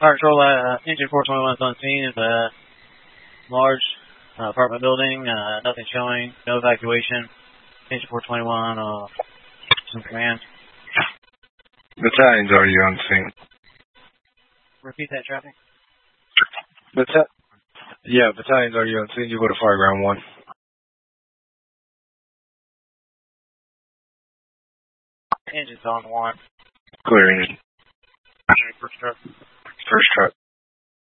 Fire Control, Engine 421 is on scene at the large apartment building. Nothing showing. No evacuation. Engine 421, some command. Battalions, are you on scene? Repeat that, traffic. Battalions, are you on scene? You go to Fireground 1. Engine's on 1. Clear engine. First truck. First truck.